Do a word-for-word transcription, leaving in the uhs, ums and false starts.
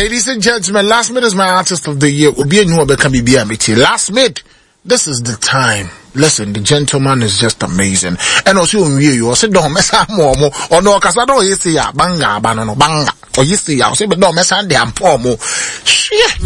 Ladies and gentlemen, Last Mid is my artist of the year. Obi Enu Obeka Bibi Amiti. Last Mid, this is the time. Listen, the gentleman is just amazing. And also, you also don't mess up more, or no, cause I don't see ya banga, banana, banga, or you see ya, say, but don't mess up the ampomo. Shit.